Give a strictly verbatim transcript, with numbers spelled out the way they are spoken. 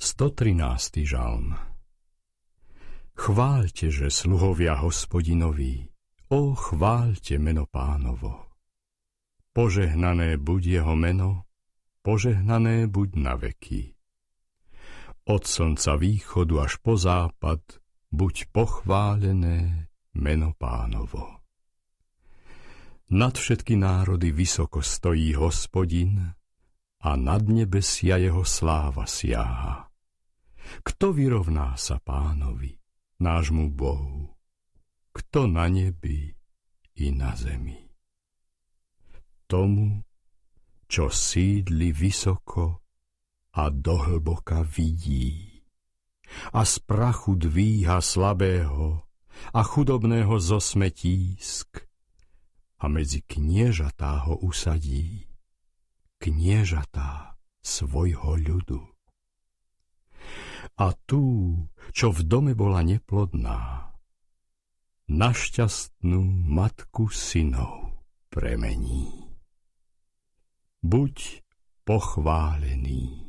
stotrinásty žalm. Chváľte, že sluhovia Hospodinovi, ó, chváľte meno Pánovo. Požehnané buď jeho meno, požehnané buď na veky. Od slnca východu až po západ buď pochválené meno Pánovo. Nad všetky národy vysoko stojí Hospodin a nad nebesia jeho sláva siaha. Kto vyrovná sa Pánovi, nášmu Bohu? Kto na nebi i na zemi? Tomu, čo sídli vysoko a dohlboka vidí a z prachu dvíha slabého a chudobného zo smetísk a medzi kniežatá ho usadí, kniežatá svojho ľudu. A tú, čo v dome bola neplodná, na šťastnú matku synov premení. Buď pochválený.